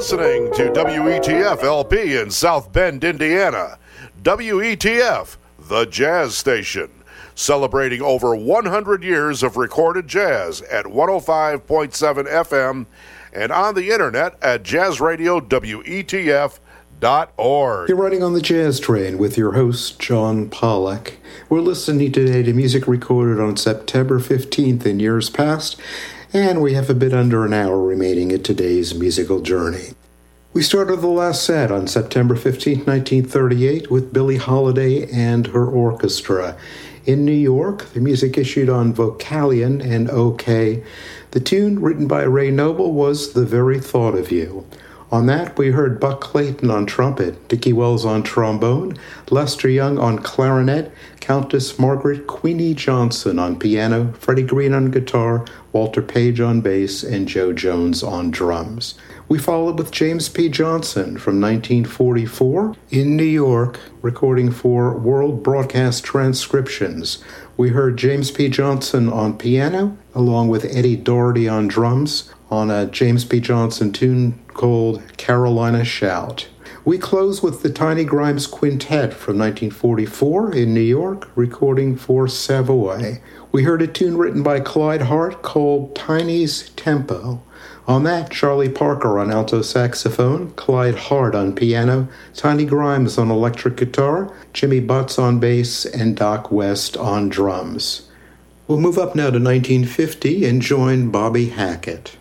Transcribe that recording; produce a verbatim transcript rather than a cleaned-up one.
listening to W E T F L P in South Bend, Indiana. W E T F, the jazz station, celebrating over one hundred years of recorded jazz at one oh five point seven F M and on the internet at jazz radio W E T F dot org. You're riding on the Jazz Train with your host, John Pollack. We're listening today to music recorded on September fifteenth in years past, and we have a bit under an hour remaining at today's musical journey. We started the last set on September fifteenth, nineteen thirty-eight with Billie Holiday and her orchestra. In New York, the music issued on Vocalion and OK. The tune, written by Ray Noble, was The Very Thought of You. On that, we heard Buck Clayton on trumpet, Dickie Wells on trombone, Lester Young on clarinet, Countess Margaret Queenie Johnson on piano, Freddie Green on guitar, Walter Page on bass, and Joe Jones on drums. We followed with James P. Johnson from nineteen forty-four in New York, recording for World Broadcast Transcriptions. We heard James P. Johnson on piano, along with Eddie Doherty on drums, on a James P. Johnson tune called Carolina Shout. We close with the Tiny Grimes Quintet from nineteen forty-four in New York, recording for Savoy. We heard a tune written by Clyde Hart called Tiny's Tempo. On that, Charlie Parker on alto saxophone, Clyde Hart on piano, Tiny Grimes on electric guitar, Jimmy Butts on bass, and Doc West on drums. We'll move up now to nineteen fifty and join Bobby Hackett.